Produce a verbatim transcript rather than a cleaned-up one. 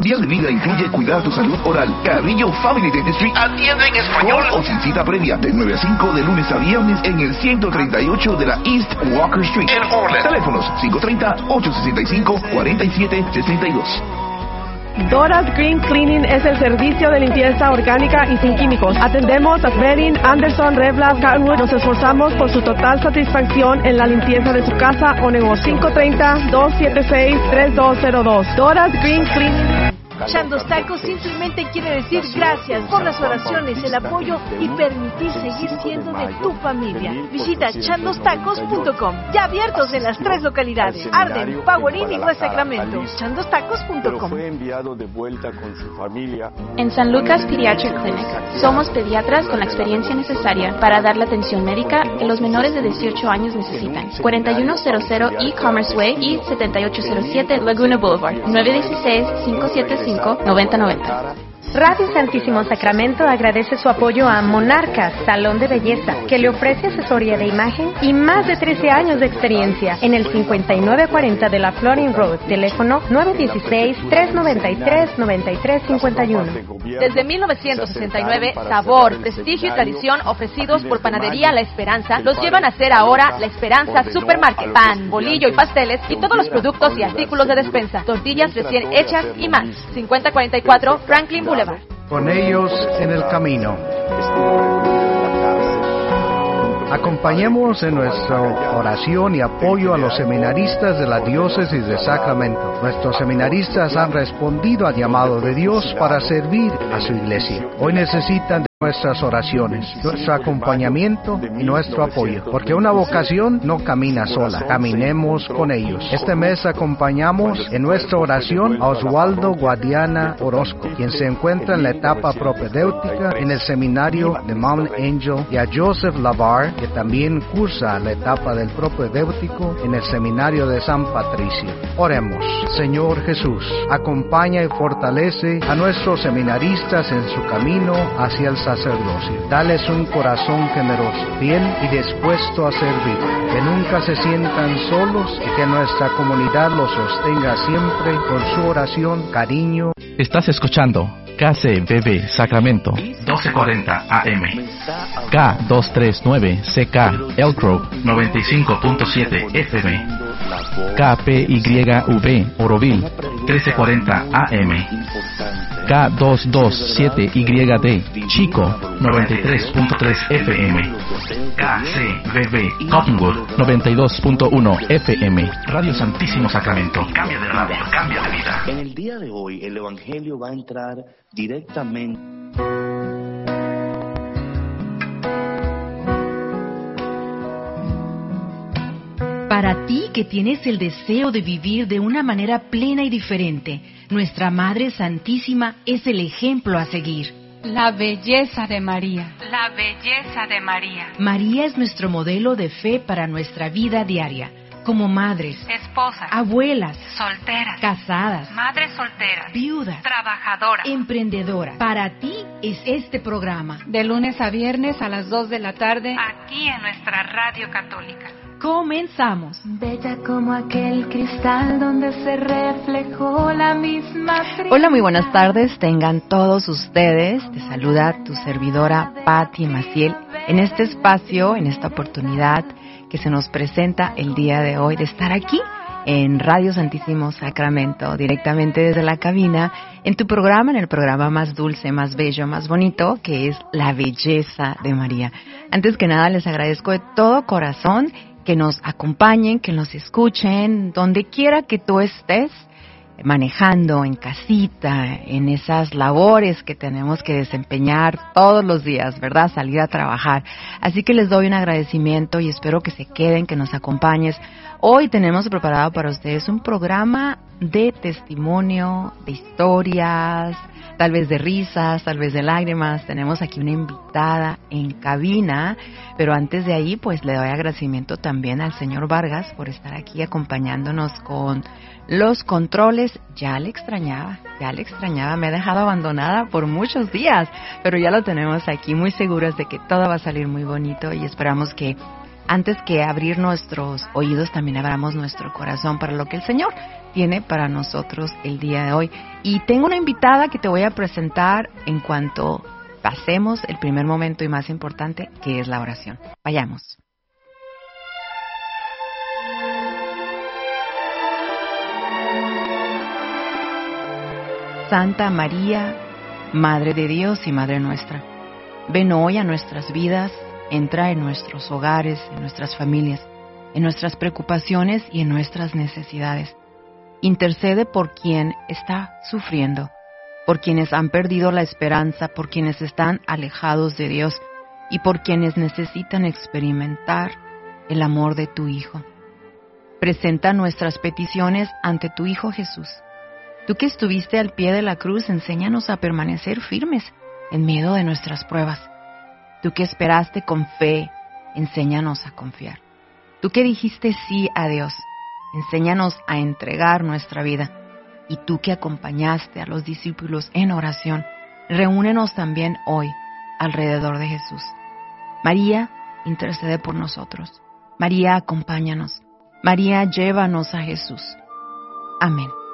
día de vida incluye cuidar tu salud oral. Carrillo Family Dentistry atiende en español o sin cita previa de nueve a cinco de lunes a viernes en el ciento treinta y ocho de la East Walker Street en Orland. Teléfonos cinco tres cero, ocho seis cinco, cuatro siete seis dos. Dora's Green Cleaning es el servicio de limpieza orgánica y sin químicos. Atendemos a Redding, Anderson, Rebla, Cottonwood. Nos esforzamos por su total satisfacción en la limpieza de su casa o negocio. cinco tres cero, dos siete seis, tres dos cero dos. Dora's Green Cleaning. Chandos Tacos simplemente quiere decir gracias por las oraciones, el apoyo y permitir seguir siendo de tu familia. Visita chandos tacos punto com. Ya abiertos en las tres localidades: Arden, Powering y West Sacramento. chandos tacos punto com. Fue enviado de vuelta con su familia. En San Lucas Pediatric Clinic somos pediatras con la experiencia necesaria para dar la atención médica que los menores de dieciocho años necesitan. cuarenta y uno cero cero E-Commerce Way y setenta y ocho cero siete Laguna Boulevard. nueve uno seis, cinco siete cinco, nueve cero nueve cero. Radio Santísimo Sacramento agradece su apoyo a Monarcas, Salón de Belleza, que le ofrece asesoría de imagen y más de trece años de experiencia en el cincuenta y nueve cuarenta de la Florin Road, teléfono nueve uno seis, tres nueve tres, nueve tres cinco uno. Desde mil novecientos sesenta y nueve, sabor, prestigio y tradición ofrecidos por Panadería La Esperanza los llevan a ser ahora La Esperanza Supermarket. Pan, bolillo y pasteles y todos los productos y artículos de despensa, tortillas recién hechas y más. cincuenta cuarenta y cuatro Franklin Boulevard. Con ellos en el camino. Acompañemos en nuestra oración y apoyo a los seminaristas de la Diócesis de Sacramento. Nuestros seminaristas han respondido al llamado de Dios para servir a su iglesia. Hoy necesitan de nuestras oraciones, nuestro acompañamiento y nuestro apoyo, porque una vocación no camina sola, caminemos con ellos. Este mes acompañamos en nuestra oración a Oswaldo Guadiana Orozco, quien se encuentra en la etapa propedéutica en el seminario de Mount Angel, y a Joseph Lavar, que también cursa la etapa del propedéutico en el seminario de San Patricio. Oremos. Señor Jesús, acompaña y fortalece a nuestros seminaristas en su camino hacia el sacerdocio. Dales un corazón generoso, fiel y dispuesto a servir, que nunca se sientan solos y que nuestra comunidad los sostenga siempre con su oración, cariño. Estás escuchando K C B B Sacramento doce cuarenta A M, K doscientos treinta y nueve C K Elk Grove noventa y cinco punto siete F M, K P Y V Oroville trece cuarenta A M, K doscientos veintisiete Y D Chico noventa y tres punto tres F M, K C B B Cottonwood noventa y dos punto uno F M. Radio Santísimo Sacramento. Cambia de radio, cambia de vida. En el día de hoy el Evangelio va a entrar directamente. Para ti que tienes el deseo de vivir de una manera plena y diferente, nuestra Madre Santísima es el ejemplo a seguir. La belleza de María. La belleza de María. María es nuestro modelo de fe para nuestra vida diaria. Como madres, esposas, abuelas, solteras, casadas, madres solteras, viudas, trabajadoras, emprendedoras. Para ti es este programa. De lunes a viernes a las dos de la tarde, aquí en nuestra radio católica. Comenzamos. Bella como aquel cristal donde se reflejó la misma fría. Hola, muy buenas tardes, tengan todos ustedes. Te saluda tu servidora Patti Maciel en este espacio, en esta oportunidad que se nos presenta el día de hoy de estar aquí en Radio Santísimo Sacramento, directamente desde la cabina, en tu programa, en el programa más dulce, más bello, más bonito, que es La Belleza de María. Antes que nada, les agradezco de todo corazón que nos acompañen, que nos escuchen, donde quiera que tú estés, manejando, en casita, en esas labores que tenemos que desempeñar todos los días, ¿verdad? Salir a trabajar. Así que les doy un agradecimiento y espero que se queden, que nos acompañes. Hoy tenemos preparado para ustedes un programa de testimonio, de historias, tal vez de risas, tal vez de lágrimas. Tenemos aquí una invitada en cabina, pero antes de ahí, pues le doy agradecimiento también al señor Vargas por estar aquí acompañándonos con los controles. Ya le extrañaba, ya le extrañaba, me ha dejado abandonada por muchos días, pero ya lo tenemos aquí, muy seguros de que todo va a salir muy bonito y esperamos que antes que abrir nuestros oídos, también abramos nuestro corazón para lo que el Señor tiene para nosotros el día de hoy. Y tengo una invitada que te voy a presentar en cuanto pasemos el primer momento y más importante, que es la oración. Vayamos. Santa María, Madre de Dios y Madre nuestra, ven hoy a nuestras vidas, entra en nuestros hogares, en nuestras familias, en nuestras preocupaciones y en nuestras necesidades. Intercede por quien está sufriendo, por quienes han perdido la esperanza, por quienes están alejados de Dios y por quienes necesitan experimentar el amor de tu Hijo. Presenta nuestras peticiones ante tu Hijo Jesús. Tú que estuviste al pie de la cruz, enséñanos a permanecer firmes en medio de nuestras pruebas. Tú que esperaste con fe, enséñanos a confiar. Tú que dijiste sí a Dios, enséñanos a entregar nuestra vida. Y tú que acompañaste a los discípulos en oración, reúnenos también hoy alrededor de Jesús. María, intercede por nosotros. María, acompáñanos. María, llévanos a Jesús. Amén.